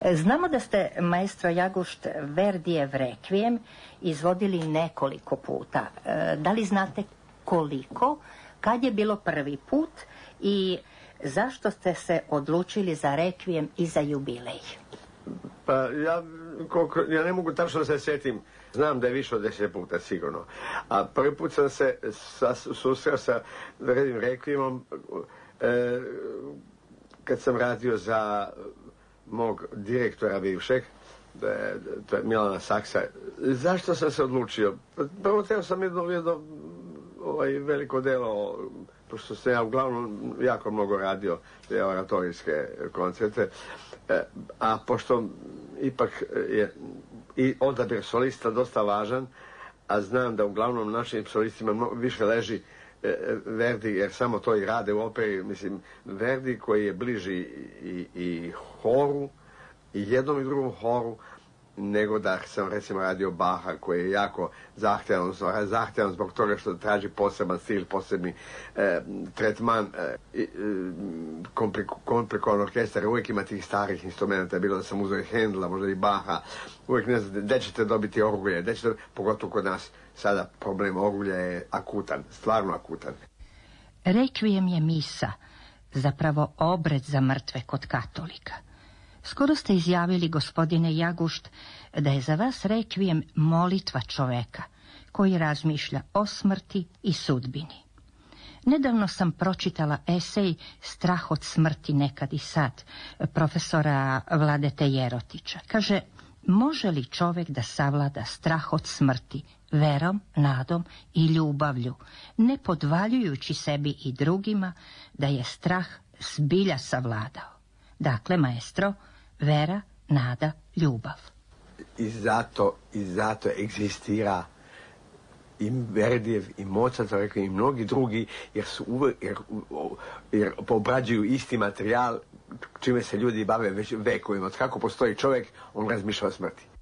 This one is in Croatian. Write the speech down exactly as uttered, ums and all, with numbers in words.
Znamo da ste, maestro Jagušt, Verdijev Rekvijem izvodili nekoliko puta. Da li znate koliko, kad je bilo prvi put i zašto ste se odlučili za Rekvijem i za jubilej? Pa ja, koliko, ja ne mogu tačno se sjetim. Znam da je više od deset puta sigurno. A prvi put sam se sa, susreo sa Verdijem Rekvijemom e, kad sam radio za mog direktora bivšeg, to je Milana Saksa. Zašto sam se odlučio? Prvo teo sam jedno, jedno ovaj, veliko delo, pošto sam ja uglavnom jako mnogo radio te oratorijske koncerte, a pošto ipak je i odabir solista dosta važan, a znam da uglavnom našim solistima više leži Verdi, jer samo to i rade u operi, mislim, Verdi koji je bliži i, i horu, i jednom i drugom horu, nego da sam recimo radio Baha, koji je jako zahtjevan, zahtjevan zbog toga što traži poseban stil, posebni eh, tretman, eh, komplik, komplikovan orkestar, uvijek ima tih starih instrumenta, bilo da sam uzeo i Hendla, možda i Baha, uvijek ne znate gdje ćete dobiti orgulje, gdje ćete, pogotovo kod nas sada problem orgulja je akutan, stvarno akutan. Rekvijem je misa, zapravo obred za mrtve kod katolika. Skoro ste izjavili, gospodine Jagušt, da je za vas rekvijem molitva čoveka koji razmišlja o smrti i sudbini. Nedavno sam pročitala esej Strah od smrti nekad i sad, profesora Vladete Jerotića. Kaže, može li čovek da savlada strah od smrti verom, nadom i ljubavlju, ne podvaljujući sebi i drugima da je strah zbilja savladao? Dakle, maestro, vera, nada, ljubav. I zato, i zato egzistira i Verdijev, i Mozart, i mnogi drugi, jer su uvek, jer, jer obrađuju isti materijal čime se ljudi bave već vekovima. Od kako postoji čovjek, on razmišlja o smrti.